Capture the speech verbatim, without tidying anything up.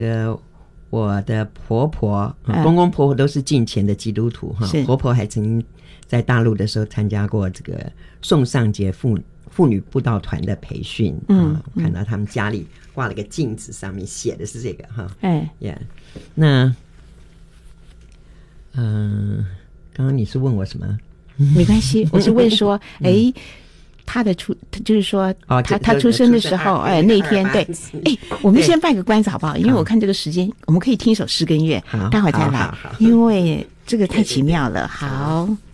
呃，我的婆婆、嗯、公公婆婆都是敬虔的基督徒哈，婆婆还曾经在大陆的时候参加过这个宋尚节妇妇女布道团的培训，嗯，啊、看到他们家里挂了个镜子，上面写的是这个哈，哎呀，那嗯、呃，刚刚你是问我什么？ 没关系，我是问说，哎、嗯。他的出，就是说，哦、他他出生的时候，哎，那一天，对，哎，我们先卖个关子好不好？因为我看这个时间，我们可以听一首诗跟乐，待会儿再来，因为这个太奇妙了。好。